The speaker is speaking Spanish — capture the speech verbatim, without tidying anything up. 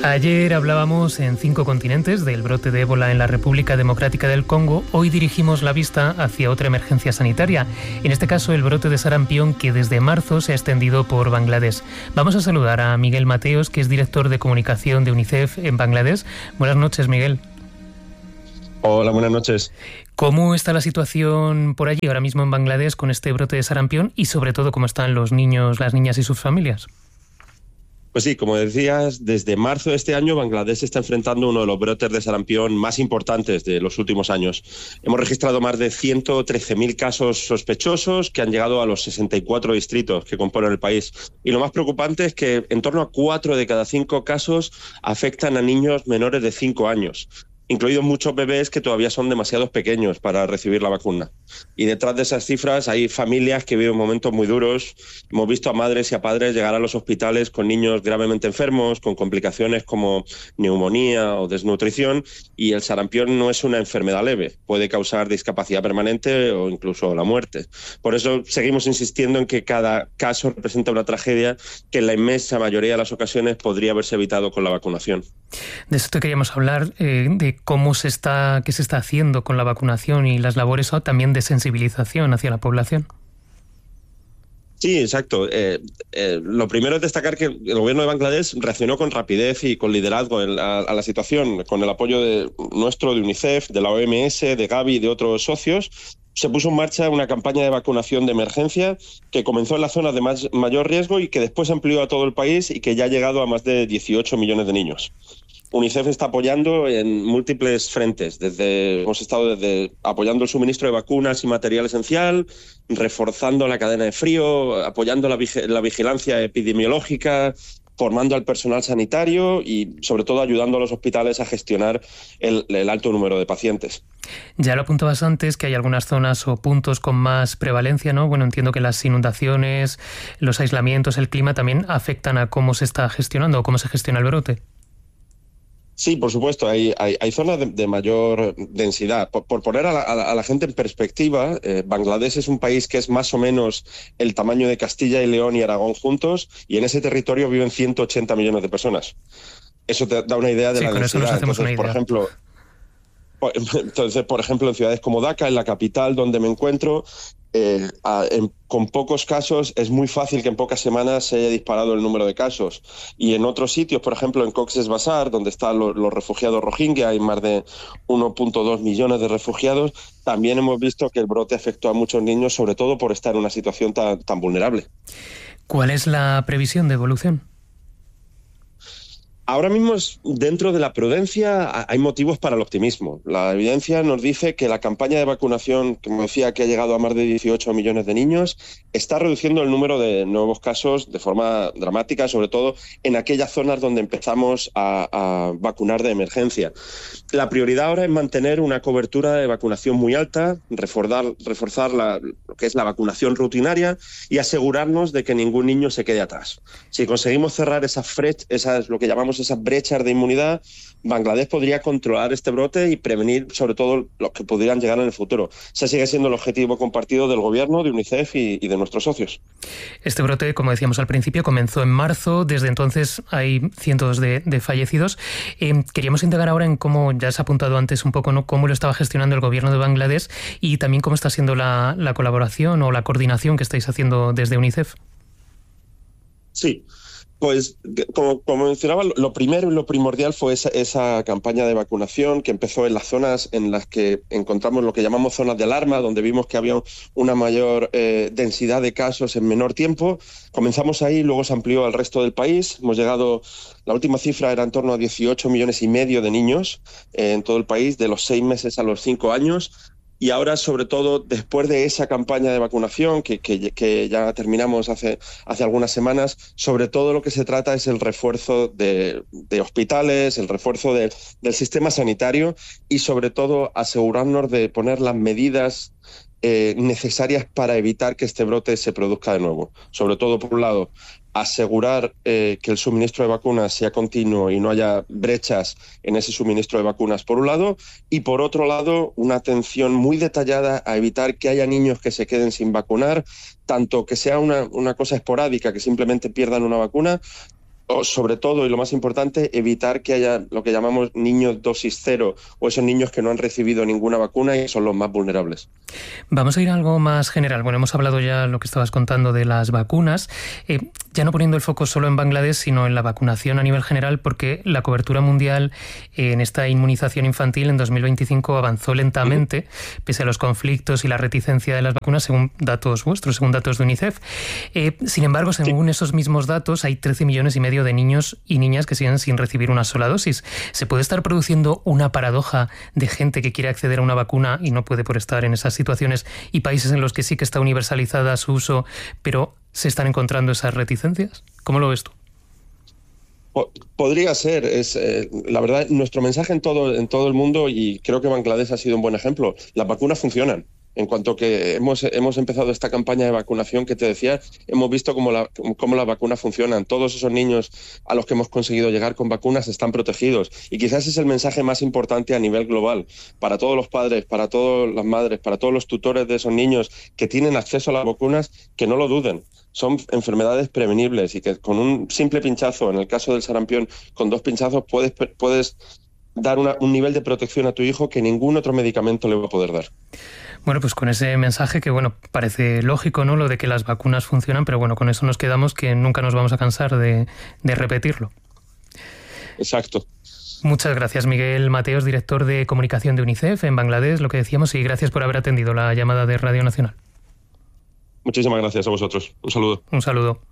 Ayer hablábamos en cinco continentes del brote de ébola en la República Democrática del Congo. Hoy dirigimos la vista hacia otra emergencia sanitaria, en este caso el brote de sarampión que desde marzo se ha extendido por Bangladesh. Vamos a saludar a Miguel Mateos, que es director de comunicación de UNICEF en Bangladesh. Buenas noches, Miguel. Hola, buenas noches. ¿Cómo está la situación por allí ahora mismo en Bangladesh con este brote de sarampión y sobre todo cómo están los niños, las niñas y sus familias? Pues sí, como decías, desde marzo de este año Bangladesh está enfrentando uno de los brotes de sarampión más importantes de los últimos años. Hemos registrado más de ciento trece mil casos sospechosos que han llegado a los sesenta y cuatro distritos que componen el país. Y lo más preocupante es que en torno a cuatro de cada cinco casos afectan a niños menores de cinco años. Incluidos muchos bebés que todavía son demasiado pequeños para recibir la vacuna. Y detrás de esas cifras hay familias que viven momentos muy duros. Hemos visto a madres y a padres llegar a los hospitales con niños gravemente enfermos, con complicaciones como neumonía o desnutrición, y el sarampión no es una enfermedad leve, puede causar discapacidad permanente o incluso la muerte. Por eso seguimos insistiendo en que cada caso representa una tragedia que en la inmensa mayoría de las ocasiones podría haberse evitado con la vacunación. De esto queríamos hablar, eh, de cómo se está, qué se está haciendo con la vacunación y las labores también de sensibilización hacia la población. Sí, exacto. Eh, eh, lo primero es destacar que el gobierno de Bangladesh reaccionó con rapidez y con liderazgo en la, a la situación, con el apoyo de nuestro, de UNICEF, de la O M S, de Gavi y de otros socios. Se puso en marcha una campaña de vacunación de emergencia que comenzó en las zonas de más, mayor riesgo y que después amplió a todo el país y que ya ha llegado a más de dieciocho millones de niños. UNICEF está apoyando en múltiples frentes. Desde, hemos estado desde apoyando el suministro de vacunas y material esencial, reforzando la cadena de frío, apoyando la, vig- la vigilancia epidemiológica, formando al personal sanitario y, sobre todo, ayudando a los hospitales a gestionar el, el alto número de pacientes. Ya lo apuntabas antes, que hay algunas zonas o puntos con más prevalencia, ¿no? Bueno, entiendo que las inundaciones, los aislamientos, el clima también afectan a cómo se está gestionando o cómo se gestiona el brote. Sí, por supuesto, hay, hay, hay zonas de, de mayor densidad. Por, por poner a la, a la gente en perspectiva, eh, Bangladesh es un país que es más o menos el tamaño de Castilla y León y Aragón juntos, y en ese territorio viven ciento ochenta millones de personas. Eso te da una idea de sí, la con densidad. Eso nos hacemos Entonces, una idea. por ejemplo, por, entonces, por ejemplo, en ciudades como Dhaka, en la capital donde me encuentro, Eh, a, en, con pocos casos es muy fácil que en pocas semanas se haya disparado el número de casos. Y en otros sitios, por ejemplo en Cox's Bazar, donde están los, los refugiados rohingya, hay más de uno punto dos millones de refugiados, también hemos visto que el brote afectó a muchos niños, sobre todo por estar en una situación tan, tan vulnerable. ¿Cuál es la previsión de evolución? Ahora mismo, dentro de la prudencia, hay motivos para el optimismo. La evidencia nos dice que la campaña de vacunación, como decía, que ha llegado a más de dieciocho millones de niños, está reduciendo el número de nuevos casos de forma dramática, sobre todo en aquellas zonas donde empezamos a, a vacunar de emergencia. La prioridad ahora es mantener una cobertura de vacunación muy alta, reforzar, reforzar la, lo que es la vacunación rutinaria y asegurarnos de que ningún niño se quede atrás. Si conseguimos cerrar esas, fre- esas lo que llamamos esas brechas de inmunidad, Bangladesh podría controlar este brote y prevenir sobre todo los que podrían llegar en el futuro. Ese sigue siendo el objetivo compartido del gobierno, de UNICEF y, y de nuestros socios. Este brote, como decíamos al principio, comenzó en marzo. Desde entonces hay cientos de, de fallecidos. Eh, queríamos indagar ahora en cómo, ya se ha apuntado antes un poco, ¿no?, cómo lo estaba gestionando el gobierno de Bangladesh y también cómo está siendo la, la colaboración o la coordinación que estáis haciendo desde UNICEF. Sí. Pues, como, como mencionaba, lo primero y lo primordial fue esa, esa campaña de vacunación que empezó en las zonas en las que encontramos lo que llamamos zonas de alarma, donde vimos que había una mayor eh, densidad de casos en menor tiempo. Comenzamos ahí, luego se amplió al resto del país. Hemos llegado, la última cifra era en torno a dieciocho millones y medio de niños eh, en todo el país, de los seis meses a los cinco años. Y ahora, sobre todo, después de esa campaña de vacunación que, que, que ya terminamos hace, hace algunas semanas, sobre todo lo que se trata es el refuerzo de, de hospitales, el refuerzo de, del sistema sanitario y, sobre todo, asegurarnos de poner las medidas eh, necesarias para evitar que este brote se produzca de nuevo. Sobre todo, por un lado, asegurar eh, que el suministro de vacunas sea continuo y no haya brechas en ese suministro de vacunas, por un lado, y por otro lado, una atención muy detallada a evitar que haya niños que se queden sin vacunar, tanto que sea una, una cosa esporádica, que simplemente pierdan una vacuna, sobre todo, y lo más importante, evitar que haya lo que llamamos niños dosis cero o esos niños que no han recibido ninguna vacuna y son los más vulnerables. Vamos a ir a algo más general. Bueno, hemos hablado ya lo que estabas contando de las vacunas, eh, ya no poniendo el foco solo en Bangladesh, sino en la vacunación a nivel general, porque la cobertura mundial eh, en esta inmunización infantil en dos mil veinticinco avanzó lentamente, uh-huh. pese a los conflictos y la reticencia de las vacunas, según datos vuestros, según datos de UNICEF. Eh, sin embargo, según sí. esos mismos datos, hay trece millones y medio de niños y niñas que siguen sin recibir una sola dosis. ¿Se puede estar produciendo una paradoja de gente que quiere acceder a una vacuna y no puede por estar en esas situaciones, y países en los que sí que está universalizada su uso, pero se están encontrando esas reticencias? ¿Cómo lo ves tú? Podría ser. Es, eh, la verdad, nuestro mensaje en todo, en todo el mundo, y creo que Bangladesh ha sido un buen ejemplo, las vacunas funcionan. En cuanto que hemos, hemos empezado esta campaña de vacunación que te decía, hemos visto cómo, la, cómo las vacunas funcionan. Todos esos niños a los que hemos conseguido llegar con vacunas están protegidos. Y quizás es el mensaje más importante a nivel global para todos los padres, para todas las madres, para todos los tutores de esos niños que tienen acceso a las vacunas, que no lo duden. Son enfermedades prevenibles y que con un simple pinchazo, en el caso del sarampión, con dos pinchazos puedes, puedes dar una, un nivel de protección a tu hijo que ningún otro medicamento le va a poder dar. Bueno, pues con ese mensaje que, bueno, parece lógico, ¿no?, lo de que las vacunas funcionan, pero bueno, con eso nos quedamos, que nunca nos vamos a cansar de, de repetirlo. Exacto. Muchas gracias, Miguel Mateos, director de comunicación de UNICEF en Bangladesh, lo que decíamos, y gracias por haber atendido la llamada de Radio Nacional. Muchísimas gracias a vosotros. Un saludo. Un saludo.